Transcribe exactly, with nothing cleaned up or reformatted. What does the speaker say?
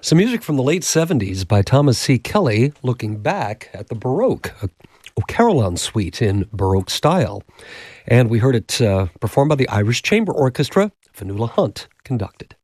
Some music from the late seventies by Thomas C. Kelly, looking back at the Baroque, a Carillon suite in Baroque style. And we heard it uh, performed by the Irish Chamber Orchestra. Fionnuala Hunt conducted.